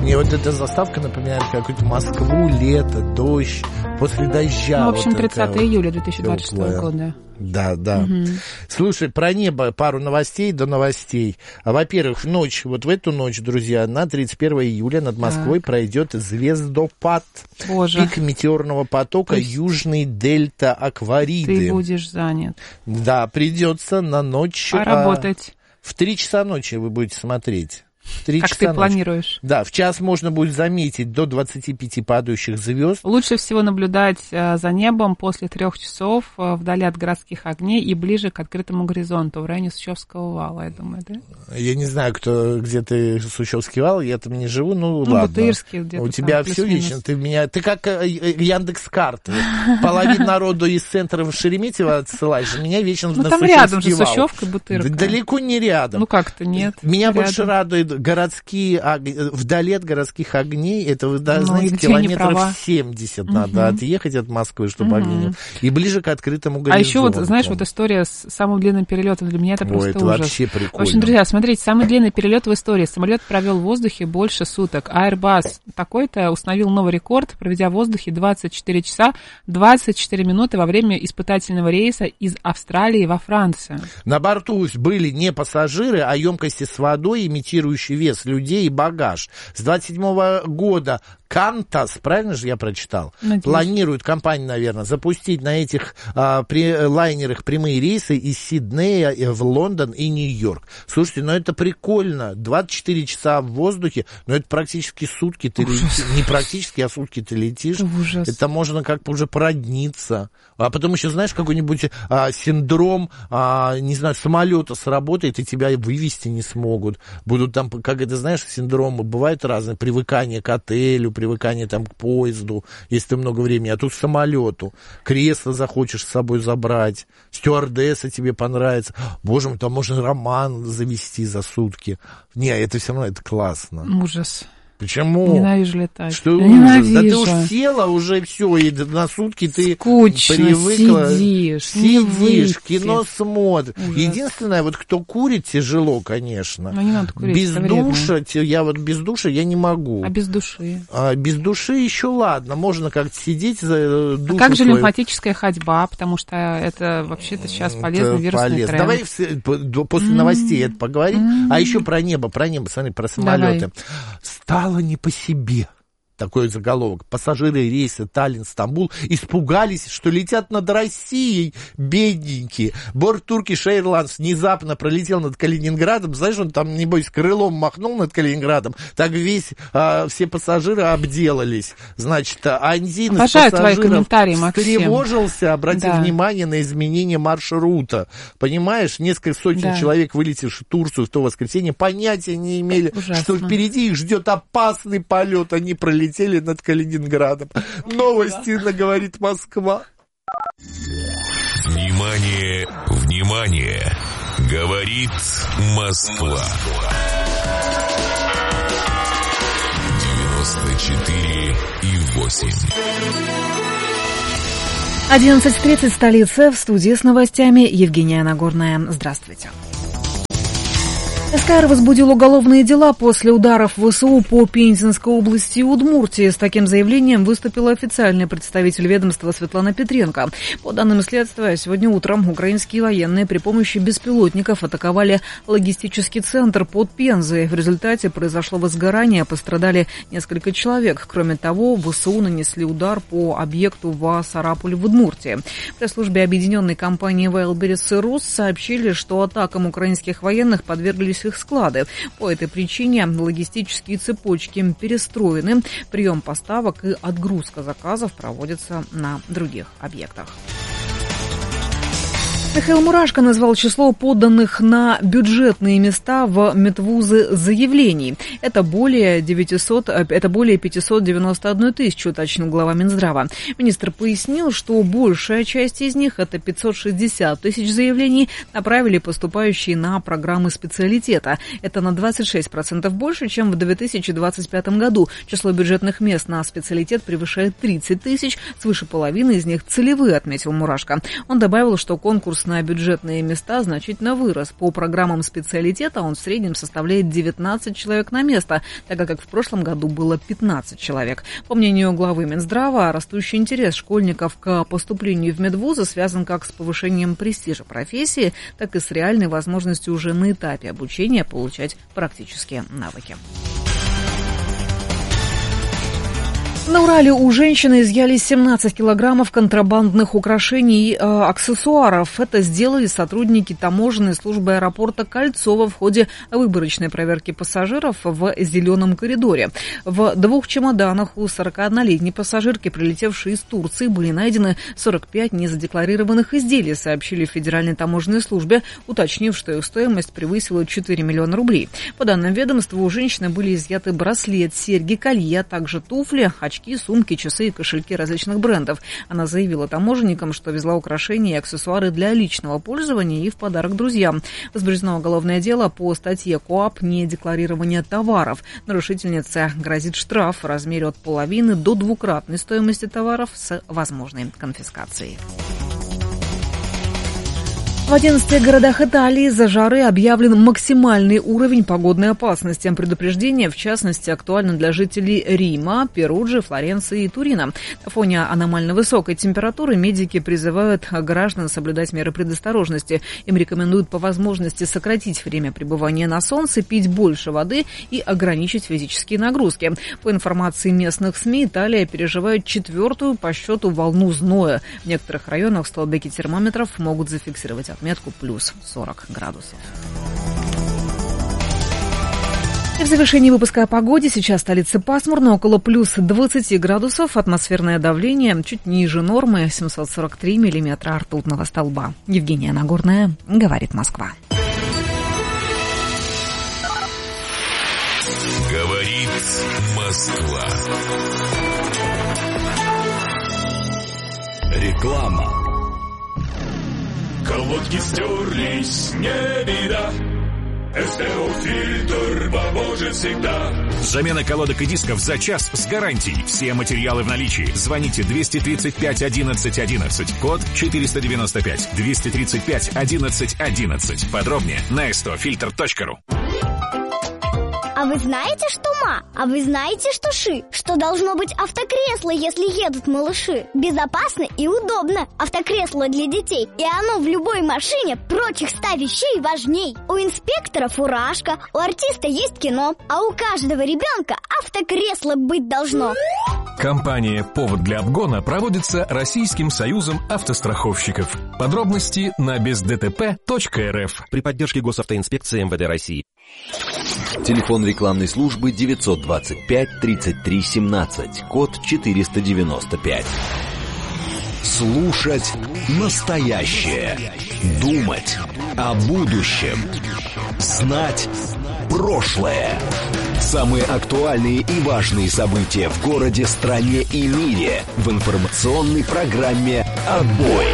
Мне вот эта заставка напоминает какую-то Москву, лето, дождь, после дождя. Ну, в общем, вот 30 июля 2026 года. Да, да. Угу. Слушай, про небо пару новостей до новостей. Во-первых, ночь, вот в эту ночь, друзья, на 31 июля над Москвой пройдет звездопад. Боже. Пик метеорного потока Южный Дельта Аквариды. Ты будешь занят. Да, придется на ночь... Работать. В 3 часа ночи вы будете смотреть. Как ты планируешь? Да, в час можно будет заметить до 25 падающих звезд. Лучше всего наблюдать за небом после 3 часов вдали от городских огней и ближе к открытому горизонту, в районе Сущевского вала, я думаю, да? Я не знаю, где ты Сущевский вал, я там не живу, ладно. Бутырский где-то. У тебя все лично, ты как Яндекс.Карты. Половину народу из центра в Шереметьево отсылаешь, меня вечно на Сущевский вал. Там рядом же Сущевка, Бутырка. Далеко не рядом. Ну как-то нет. Меня больше радует вдали от городских огней, это, вы знаете, километров 70 надо отъехать от Москвы, чтобы огни. И ближе к открытому горизонту. А еще вот, знаешь, вот история с самым длинным перелетом, для меня это просто это ужас. Вообще прикольно. В общем, друзья, смотрите, самый длинный перелет в истории. Самолет провел в воздухе больше суток. Airbus такой-то установил новый рекорд, проведя в воздухе 24 часа 24 минуты во время испытательного рейса из Австралии во Францию. На борту были не пассажиры, а емкости с водой, имитирующие вес людей и багаж. С 27 года Qantas, правильно же я прочитал? Надеюсь. Планирует компания, наверное, запустить на этих лайнерах прямые рейсы из Сиднея в Лондон и Нью-Йорк. Слушайте, это прикольно. 24 часа в воздухе, но это практически сутки ты летишь. Не практически, а сутки ты летишь. Ужас. Это можно как-то уже породниться. А потом еще, знаешь, какой-нибудь синдром, не знаю, самолета сработает, и тебя вывести не смогут. Будут там, как это, знаешь, синдромы бывают разные, привыкание к отелю, привыкание там к поезду, если ты много времени, а тут к самолету, кресло захочешь с собой забрать, стюардесса тебе понравится, боже мой, там можно роман завести за сутки. Не, это все равно, это классно. Ужас. Почему? Ненавижу летать. Что ужас? Ненавижу. Да ты уж села уже все, и на сутки ты скучно, привыкла. Сидишь, кино смотришь. Ужас. Единственное, вот кто курит, тяжело, конечно. Но не надо курить, без душа, без душа я не могу. А без души? Без души еще ладно, можно как-то сидеть за душу. А как же свою. лимфатическая ходьба, потому что это вообще-то сейчас полезный вирусный тренд. Давай после новостей это поговорим. А еще про небо, смотри, про самолеты. Давай. Стало не по себе. Такой заголовок. Пассажиры рейса Таллин-Стамбул испугались, что летят над Россией, бедненькие. Борт Turkish Airlines внезапно пролетел над Калининградом. Знаешь, он там, небось, крылом махнул над Калининградом. Так все пассажиры обделались. Значит, один из пассажиров встревожился, обратив внимание на изменение маршрута. Понимаешь, несколько сотен человек, вылетевших в Турцию в то воскресенье, понятия не имели, что впереди их ждет опасный полет. Они пролетели над Калининградом. Новости говорит Москва. Внимание, внимание! Говорит Москва. 94,8. 11:30, столица, в студии с новостями Евгения Нагорная. Здравствуйте. СКР возбудил уголовные дела после ударов ВСУ по Пензенской области и Удмуртии. С таким заявлением выступила официальный представитель ведомства Светлана Петренко. По данным следствия, сегодня утром украинские военные при помощи беспилотников атаковали логистический центр под Пензой. В результате произошло возгорание, пострадали несколько человек. Кроме того, ВСУ нанесли удар по объекту в Сарапуле в Удмуртии. В пресс-службе объединенной компании Wildberries Rus сообщили, что атакам украинских военных подверглись их склады. По этой причине логистические цепочки перестроены. Прием поставок и отгрузка заказов проводится на других объектах. Михаил Мурашко назвал число поданных на бюджетные места в медвузы заявлений. Это более 591 тысячи, уточнил глава Минздрава. Министр пояснил, что большая часть из них, это 560 тысяч заявлений, направили поступающие на программы специалитета. Это на 26% больше, чем в 2025 году. Число бюджетных мест на специалитет превышает 30 тысяч, свыше половины из них целевые, отметил Мурашко. Он добавил, что конкурс на бюджетные места значительно вырос. По программам специалитета он в среднем составляет 19 человек на место, так как в прошлом году было 15 человек. По мнению главы Минздрава, растущий интерес школьников к поступлению в медвузы связан как с повышением престижа профессии, так и с реальной возможностью уже на этапе обучения получать практические навыки. На Урале у женщины изъяли 17 килограммов контрабандных украшений и аксессуаров. Это сделали сотрудники таможенной службы аэропорта Кольцово в ходе выборочной проверки пассажиров в «Зеленом коридоре». В 2 чемоданах у 41-летней пассажирки, прилетевшей из Турции, были найдены 45 незадекларированных изделий, сообщили в Федеральной таможенной службе, уточнив, что их стоимость превысила 4 миллиона рублей. По данным ведомства, у женщины были изъяты браслет, серьги, колье, а также туфли, очки, сумки, часы и кошельки различных брендов. Она заявила таможенникам, что везла украшения и аксессуары для личного пользования и в подарок друзьям. Возбуждено уголовное дело по статье КоАП «Недекларирование товаров». Нарушительнице грозит штраф в размере от половины до двукратной стоимости товаров с возможной конфискацией. В 11 городах Италии из-за жары объявлен максимальный уровень погодной опасности. Предупреждение, в частности, актуально для жителей Рима, Перуджи, Флоренции и Турина. На фоне аномально высокой температуры медики призывают граждан соблюдать меры предосторожности. Им рекомендуют по возможности сократить время пребывания на солнце, пить больше воды и ограничить физические нагрузки. По информации местных СМИ, Италия переживает 4-ю по счету волну зноя. В некоторых районах столбики термометров могут зафиксировать отметку плюс 40 градусов. И в завершении выпуска о погоде. Сейчас в столице пасмурно, около плюс 20 градусов. Атмосферное давление чуть ниже нормы, 743 миллиметра ртутного столба. Евгения Нагорная, говорит Москва. Говорит Москва. Реклама. Колодки стерлись, не беда. СТО-фильтр поможет всегда. Замена колодок и дисков за час с гарантией. Все материалы в наличии. Звоните 235 11 11. Код 495. 235 11 11. Подробнее на stofilter.ru. А вы знаете, что ма? А вы знаете, что ши? Что должно быть автокресло, если едут малыши? Безопасно и удобно. Автокресло для детей. И оно в любой машине прочих 100 вещей важней. У инспектора фуражка, у артиста есть кино, а у каждого ребенка автокресло быть должно. Компания «Повод для обгона» проводится Российским союзом автостраховщиков. Подробности на бездтп.рф. При поддержке Госавтоинспекции МВД России. Телефон рекламной службы 925 33 17, код 495. Слушать настоящее. Думать о будущем. Знать прошлое. Самые актуальные и важные события в городе, стране и мире в информационной программе «Отбой».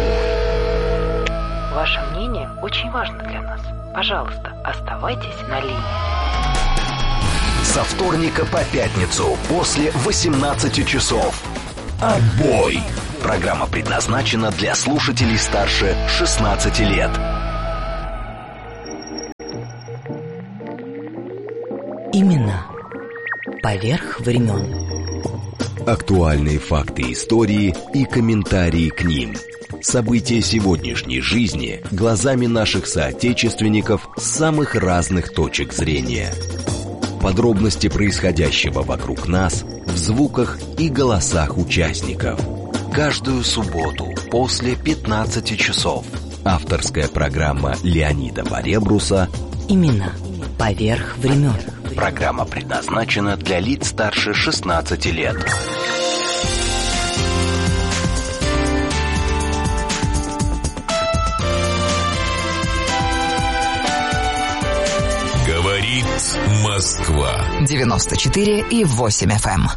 Ваше мнение очень важно для нас. Пожалуйста, оставайтесь на линии. Со вторника по пятницу после 18 часов. «Отбой». Программа предназначена для слушателей старше 16 лет. Именно поверх времен. Актуальные факты истории и комментарии к ним. События сегодняшней жизни глазами наших соотечественников с самых разных точек зрения. Подробности происходящего вокруг нас в звуках и голосах участников. Каждую субботу после 15 часов. Авторская программа Леонида Поребруса «Именно поверх времен». Программа предназначена для лиц старше 16 лет. Говорит Москва. 94,8 FM.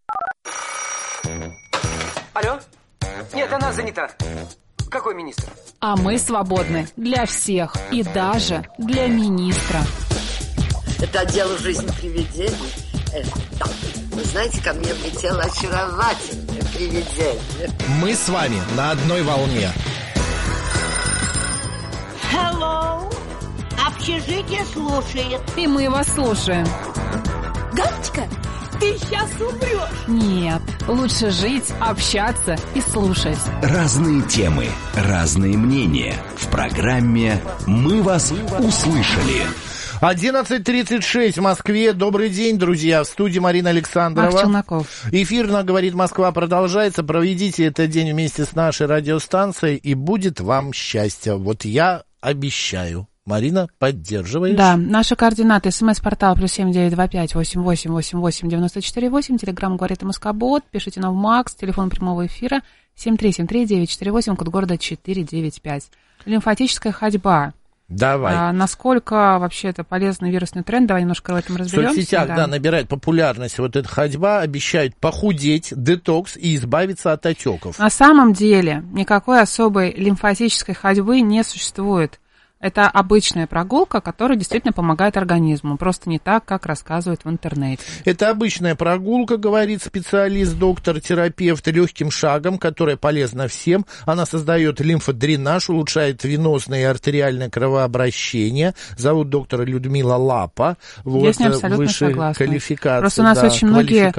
Алло? Нет, она занята. Какой министр? А мы свободны для всех и даже для министра. Это отдел «Жизнь привидений». Вы знаете, ко мне влетело очаровательное привидение. Мы с вами на одной волне. Hello. Общежитие слушает. И мы вас слушаем. Галочка, ты сейчас умрешь. Нет, лучше жить, общаться и слушать. Разные темы, разные мнения. В программе «Мы вас услышали». 11:36 в Москве. Добрый день, друзья. В студии Марина Александрова. Марк Челноков. Эфир на «Говорит Москва» продолжается. Проведите этот день вместе с нашей радиостанцией, и будет вам счастье. Вот я обещаю. Марина, поддерживаешь? Да, наши координаты. СМС-портал +7 925 88 88 94 8. Телеграм «Говорит Москобот». Пишите нам в МАКС. Телефон прямого эфира 7373948, код города 495. Лимфатическая ходьба. Давай. Насколько вообще это полезный вирусный тренд? Давай немножко в этом разберемся. В соцсетях, да, набирает популярность вот эта ходьба, обещают похудеть, детокс и избавиться от отеков. На самом деле никакой особой лимфатической ходьбы не существует. Это обычная прогулка, которая действительно помогает организму, просто не так, как рассказывают в интернете. Это обычная прогулка, говорит специалист, доктор-терапевт, легким шагом, которая полезна всем. Она создает лимфодренаж, улучшает венозное и артериальное кровообращение. Зовут доктора Людмила Лапа. Вот, я с ней абсолютно согласна. Квалификация. Просто у нас очень многие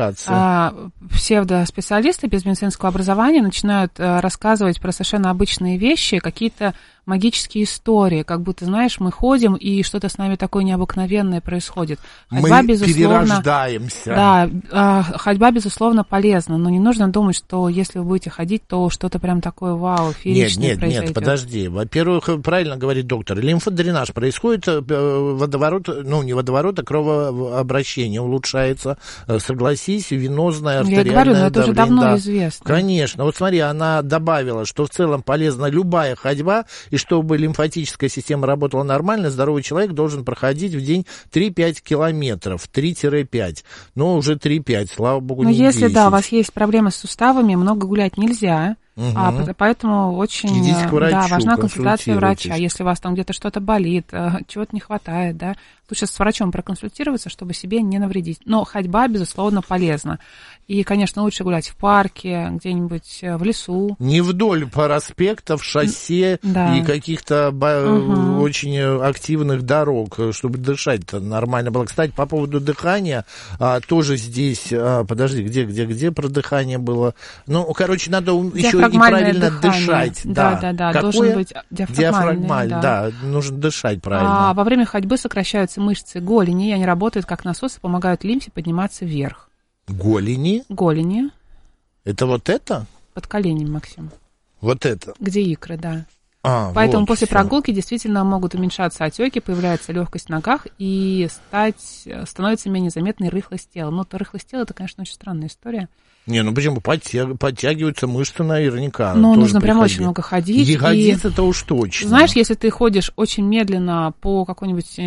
псевдоспециалисты без медицинского образования начинают рассказывать про совершенно обычные вещи, какие-то магические истории, как будто, знаешь, мы ходим, и что-то с нами такое необыкновенное происходит. Ходьба, мы перерождаемся. Да, ходьба, безусловно, полезна, но не нужно думать, что если вы будете ходить, то что-то прям такое вау, фееричное произойдет. Нет, подожди. Во-первых, правильно говорит доктор, лимфодренаж происходит, водоворот, не водоворот, а кровообращение улучшается. Согласись, венозное, артериальное я говорю, но это давление, уже давно известно. Конечно. Вот смотри, она добавила, что в целом полезна любая ходьба, и чтобы лимфатическая система работала нормально, здоровый человек должен проходить в день 3-5 километров, 3-5. Но уже 3-5, слава богу, не 10. Но если, да, у вас есть проблемы с суставами, много гулять нельзя. Поэтому очень важна консультация врача. Если у вас там где-то что-то болит, чего-то не хватает, да, лучше с врачом проконсультироваться, чтобы себе не навредить. Но ходьба, безусловно, полезна. И, конечно, лучше гулять в парке, где-нибудь в лесу. Не вдоль проспектов, шоссе и каких-то очень активных дорог, чтобы дышать-то нормально было. Кстати, по поводу дыхания, тоже здесь, подожди, где про дыхание было? Надо еще и правильно дышать. Да, должен быть диафрагмальный. Да, нужно дышать правильно. Во время ходьбы сокращаются мышцы голени, и они работают как насосы, помогают лимфе подниматься вверх. Голени? Голени. Это вот это? Под коленями, Максим. Вот это? Где икры, да. Поэтому после прогулки действительно могут уменьшаться отеки, появляется легкость в ногах и становится менее заметной рыхлость тела. Но рыхлость тела — это, конечно, очень странная история. Почему? Подтягиваются мышцы наверняка. Но нужно прям очень много ходить. Ягодицы-то уж точно. Знаешь, если ты ходишь очень медленно по какой-нибудь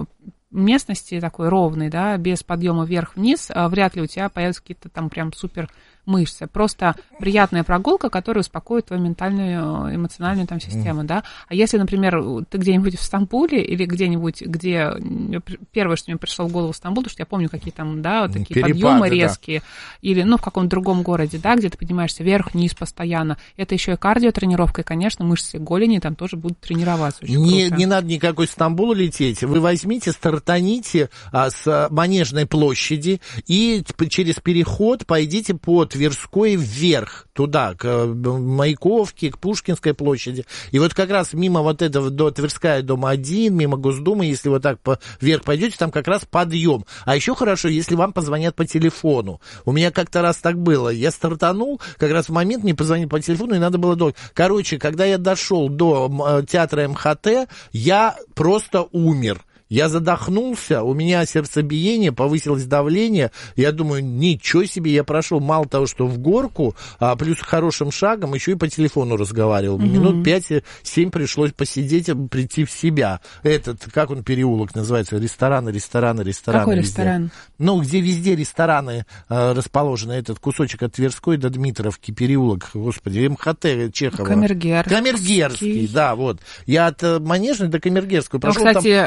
местности такой ровной, да, без подъема вверх-вниз, вряд ли у тебя появятся какие-то там прям супер мышцы. Просто приятная прогулка, которая успокоит твою ментальную, эмоциональную там систему, да. А если, например, ты где-нибудь в Стамбуле или где-нибудь, где первое, что мне пришло в голову Стамбул, потому что я помню, какие там, да, вот такие подъемы резкие, или, в каком-то другом городе, да, где ты поднимаешься вверх-вниз постоянно. Это еще и кардиотренировка, и, конечно, мышцы голени там тоже будут тренироваться. Не надо никакой Стамбул лететь. Вы возьмите, стартаните с Манежной площади и через переход пойдите по Тверской вверх, туда, к Маяковке, к Пушкинской площади. И вот как раз мимо вот этого до Тверская, дом 1, мимо Госдумы, если вот так вверх пойдете, там как раз подъем. А еще хорошо, если вам позвонят по телефону. У меня как-то раз так было. Я стартанул, как раз в момент мне позвонили по телефону, и надо было долго. Короче, когда я дошел до театра МХТ, я просто умер. Я задохнулся, у меня сердцебиение, повысилось давление. Я думаю, ничего себе, я прошел мало того, что в горку, плюс хорошим шагом, еще и по телефону разговаривал. Минут 5-7 пришлось посидеть, прийти в себя. Как он переулок называется? Рестораны. Какой везде. Ресторан? Где везде рестораны расположены. Этот кусочек от Тверской до Дмитровки, переулок, господи, МХТ Чехова. Камергерский. Камергерский, да, вот. Я от Манежной до Камергерского прошел, кстати, там 100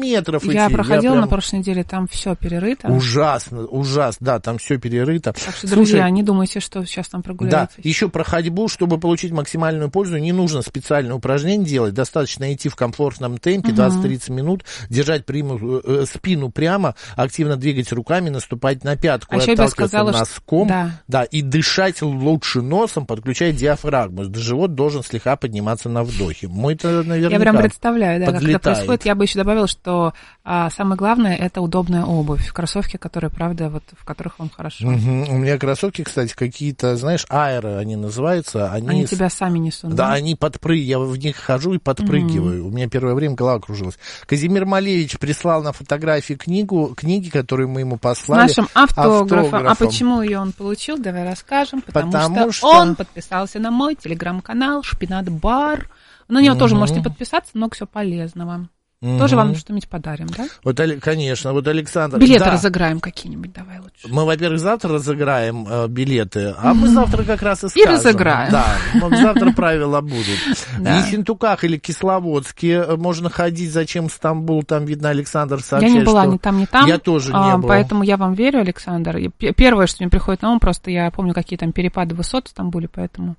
метров идти. Я проходила на прошлой неделе, там все перерыто. Ужасно, да, там все перерыто. Так что, друзья, не думайте, что сейчас там прогуляетесь. Да, еще про ходьбу, чтобы получить максимальную пользу, не нужно специальное упражнение делать, достаточно идти в комфортном темпе, 20-30 минут, держать спину прямо, активно двигать руками, наступать на пятку, отталкиваться носком, да, и дышать лучше носом, подключать диафрагму. Живот должен слегка подниматься на вдохе. Мой-то наверняка я прям представляю, да, подлетает. Как это происходит. Я бы еще добавила, что самое главное — это удобная обувь, кроссовки, которые, правда, вот в которых вам хорошо. У меня кроссовки, кстати, какие-то, знаешь, аэро они называются. Они тебя сами несут. Да, они я в них хожу и подпрыгиваю. У меня первое время голова кружилась. Казимир Малевич прислал на фотографии книги, которые мы ему послали. С нашим автографом. А почему ее он получил? Давай расскажем. Потому что он подписался на мой телеграм-канал «Шпинат Бар». На него тоже можете подписаться, много всего полезного. Тоже вам что-нибудь подарим, да? Вот, конечно, вот Александр... Билеты разыграем какие-нибудь, давай лучше. Мы, во-первых, завтра разыграем билеты, а мы завтра как раз и скажем. И разыграем. Да, завтра правила будут. В Ессентуках или Кисловодске можно ходить, зачем Стамбул, там, видно, Александр сообщает, я не была ни там, ни там. Я тоже не был. Поэтому я вам верю, Александр. Первое, что мне приходит на ум, просто я помню, какие там перепады высот в Стамбуле, поэтому...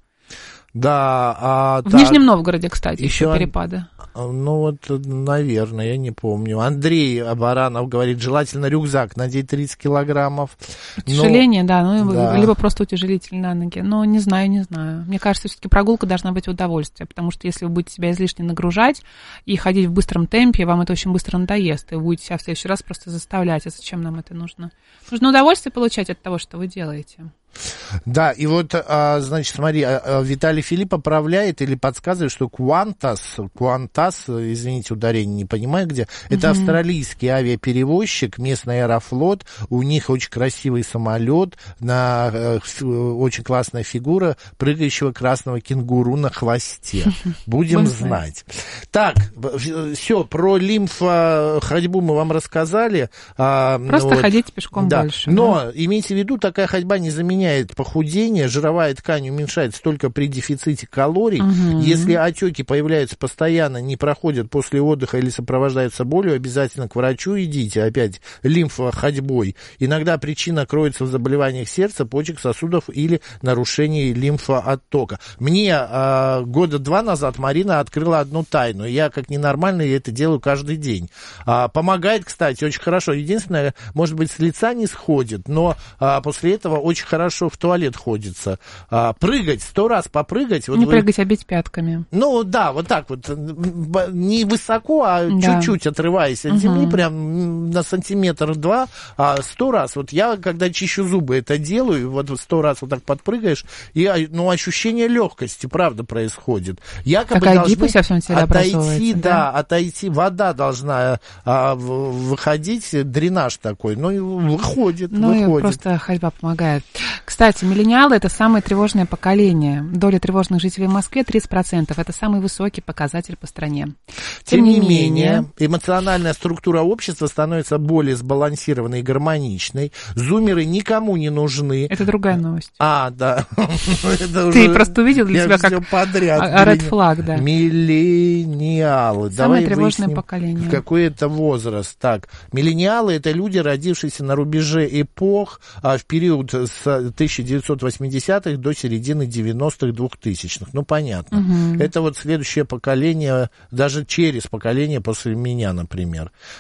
Да, в Нижнем Новгороде, кстати, еще перепады. Ну вот, наверное, я не помню. Андрей Баранов говорит, желательно рюкзак надеть 30 килограммов. Утяжеление, да, либо просто утяжелитель на ноги. Но не знаю. Мне кажется, все-таки прогулка должна быть в удовольствие, потому что если вы будете себя излишне нагружать и ходить в быстром темпе, вам это очень быстро надоест, и вы будете себя в следующий раз просто заставлять. А зачем нам это нужно? Нужно удовольствие получать от того, что вы делаете. Да, и вот, значит, смотри, Виталий Филипп поправляет или подсказывает, что Qantas, извините, ударение не понимаю где, это австралийский авиаперевозчик, местный Аэрофлот, у них очень красивый самолет, очень классная фигура прыгающего красного кенгуру на хвосте. Будем знать. Так, все, про ходьбу мы вам рассказали. Просто ходите пешком больше. Но имейте в виду, такая ходьба не заменяет похудение, жировая ткань уменьшается только при дефиците калорий. Если отеки появляются постоянно, не проходят после отдыха или сопровождаются болью, обязательно к врачу идите, опять лимфоходьбой. Иногда причина кроется в заболеваниях сердца, почек, сосудов или нарушении лимфооттока. Мне 2 года назад Марина открыла одну тайну. Я, как ненормальный, это делаю каждый день. Помогает, кстати, очень хорошо. Единственное, может быть, с лица не сходит, но после этого очень хорошо в туалет ходится. Прыгать, 100 раз попрыгать. Не прыгать, а бить пятками. Ну, да, вот так вот. Не высоко, а чуть-чуть отрываясь от земли, прям на 1-2 сантиметра, 100 раз. Вот я, когда чищу зубы, это делаю, вот 100 раз вот так подпрыгаешь, и ощущение легкости, правда, происходит. Якобы такая гибкость во всем теле образовывается. Отойти, вода должна выходить, дренаж такой, выходит. И просто ходьба помогает. Кстати, миллениалы — это самое тревожное поколение. Доля тревожных жителей в Москве 30%. Это самый высокий показатель по стране. Тем не менее, эмоциональная структура общества становится более сбалансированной и гармоничной. Зумеры никому не нужны. Это другая новость. Да. Ты просто увидел для себя как red flag, да. Миллениалы. Самое тревожное поколение. Какой это возраст? Так, миллениалы — это люди, родившиеся на рубеже эпох, в период с 1980-х до середины 90-х, 2000-х. Понятно. Это вот следующее поколение, даже через поколение после меня, например.